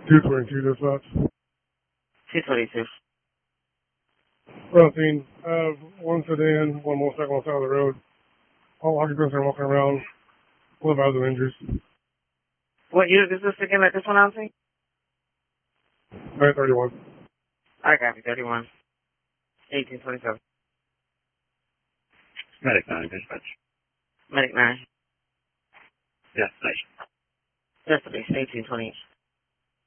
222 dispatch. 222. Well, scene. One sedan, one motorcycle on the side of the road. All occupants are walking around. One of them injuries. What unit is this again that this one on? 31. I copy, 31. 1827. Medic 9, dispatch. Medic 9. Destination. Destination, 1828.